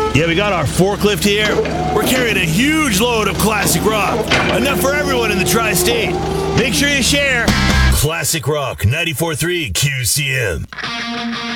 Yeah, we got our forklift here. We're carrying a huge load of classic rock. Enough for everyone in the tri-state. Make sure you share. Classic Rock 94.3 QCM.